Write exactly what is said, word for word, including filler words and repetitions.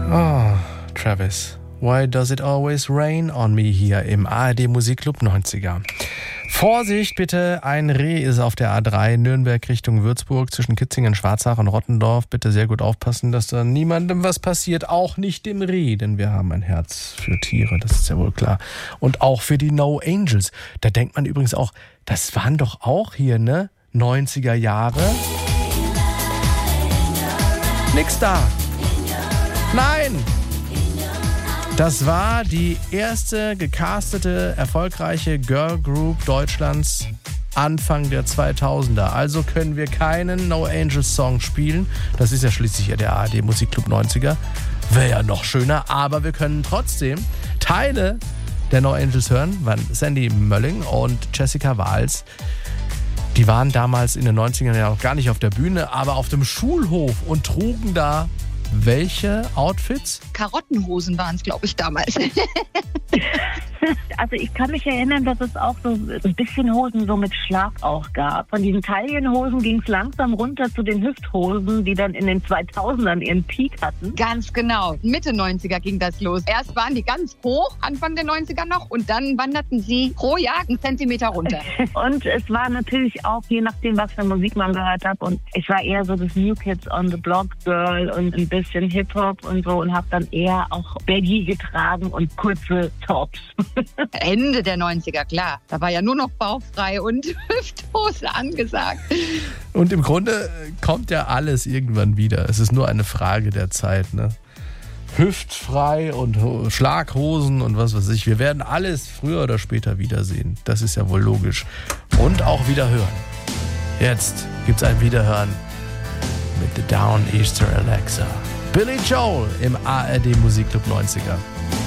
Oh, Travis. Why does it always rain on me hier im A R D Musikclub neunziger? Vorsicht bitte, ein Reh ist auf der A drei Nürnberg Richtung Würzburg zwischen Kitzingen, Schwarzach und Rottendorf. Bitte sehr gut aufpassen, dass da niemandem was passiert, auch nicht dem Reh, denn wir haben ein Herz für Tiere, das ist ja wohl klar. Und auch für die No Angels. Da denkt man übrigens auch, das waren doch auch hier, ne? neunziger Jahre. Nix da. Nein! Das war die erste gecastete, erfolgreiche Girl Group Deutschlands Anfang der zweitausender. Also können wir keinen No Angels Song spielen. Das ist ja schließlich der A R D Musikclub neunziger. Wäre ja noch schöner, aber wir können trotzdem Teile der No Angels hören. Waren Sandy Mölling und Jessica Wahls. Die waren damals in den neunzigern ja noch gar nicht auf der Bühne, aber auf dem Schulhof und trugen da welche Outfits? Karottenhosen waren es, glaube ich, damals. Also ich kann mich erinnern, dass es auch so ein bisschen Hosen so mit Schlag auch gab. Von diesen Taillenhosen ging es langsam runter zu den Hüfthosen, die dann in den zweitausendern ihren Peak hatten. Ganz genau. Mitte neunziger ging das los. Erst waren die ganz hoch, Anfang der neunziger noch, und dann wanderten sie pro Jahr einen Zentimeter runter. Und es war natürlich auch, je nachdem, was für Musik man gehört hat, und ich war eher so das New Kids on the Block Girl und ein bisschen Hip-Hop und so und habe dann eher auch Baggy getragen und kurze Tops. Ende der neunziger, klar. Da war ja nur noch bauchfrei und Hüfthose angesagt. Und im Grunde kommt ja alles irgendwann wieder. Es ist nur eine Frage der Zeit, ne? Hüftfrei und Schlaghosen und was weiß ich. Wir werden alles früher oder später wiedersehen. Das ist ja wohl logisch. Und auch wieder hören. Jetzt gibt's ein Wiederhören mit The Down Easter Alexa. Billy Joel im A R D Musikclub neunziger.